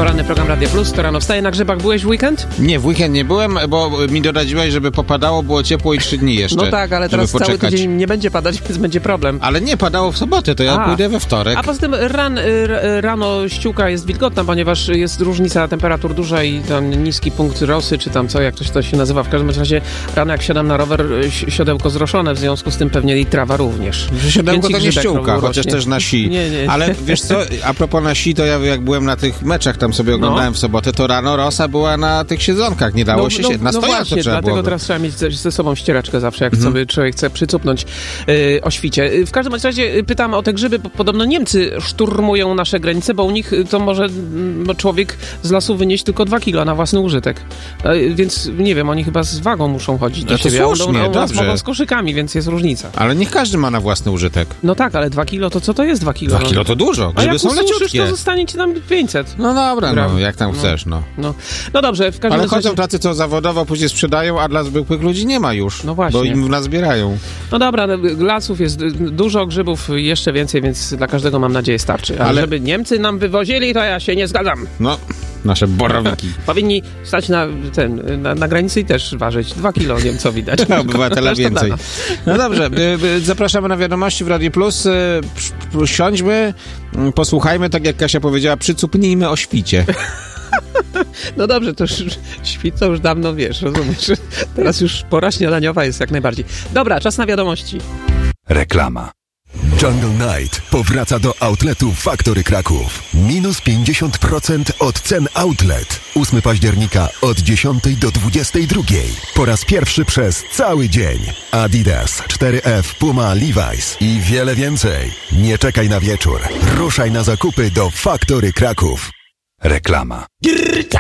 Poranny program Radio Plus, to rano wstaje na grzybach. Byłeś w weekend? Nie, w weekend nie byłem, bo mi doradziłeś, żeby popadało, było ciepło i 3 dni jeszcze. No tak, ale teraz cały tydzień nie będzie padać, więc będzie problem. Ale nie, padało w sobotę, to ja pójdę we wtorek. A poza tym rano ściółka jest wilgotna, ponieważ jest różnica temperatur duża i tam niski punkt rosy, czy tam co, jak to się nazywa. W każdym razie rano jak siadam na rower, siodełko zroszone, w związku z tym pewnie i trawa również. Siodełko to nie ściółka, chociaż też na si. Nie. Ale wiesz co, a propos na si, to ja jak byłem na tych meczach, tam sobie oglądałem w sobotę, to rano rosa była na tych siedzonkach, nie dało się na stojąco właśnie, trzeba dlatego było. teraz trzeba mieć ze sobą ścieraczkę zawsze, jak sobie człowiek chce przycupnąć o świcie. W każdym razie pytam o te grzyby, bo podobno Niemcy szturmują nasze granice, bo u nich to może człowiek z lasu wynieść tylko 2 kilo na własny użytek. Więc nie wiem, oni chyba z wagą muszą chodzić do siebie. Słusznie, a u nas dobrze. mogą z koszykami, więc jest różnica. Ale niech każdy ma na własny użytek. No tak, ale 2 kilo, to co to jest 2 kilo? 2 kilo to dużo, grzyby są leciutkie. A jak to zostanie ci tam 500. No dobra, no jak tam chcesz, no. No dobrze, w każdym razie... Ale chodzą tacy, co zawodowo później sprzedają, a dla zwykłych ludzi nie ma już. No właśnie. Bo im nazbierają. No dobra, lasów jest dużo, grzybów jeszcze więcej, więc dla każdego mam nadzieję starczy. Ale żeby Niemcy nam wywozili, to ja się nie zgadzam. No, nasze borowiki. Powinni stać na granicy i też ważyć 2 kilo Niemcowi dać. Obywatela więcej. No dobrze, zapraszamy na wiadomości w Radio Plus. Siądźmy, posłuchajmy, tak jak Kasia powiedziała, przycupnijmy o świcie. No dobrze, to już świt to już dawno wiesz, rozumiesz? Teraz już pora śniadaniowa jest jak najbardziej. Dobra, czas na wiadomości. Reklama. Jungle Night powraca do outletu Factory Kraków. Minus 50% od cen outlet. 8 października od 10 do 22. Po raz pierwszy przez cały dzień. Adidas, 4F, Puma, Levi's i wiele więcej. Nie czekaj na wieczór. Ruszaj na zakupy do Factory Kraków. Reklama.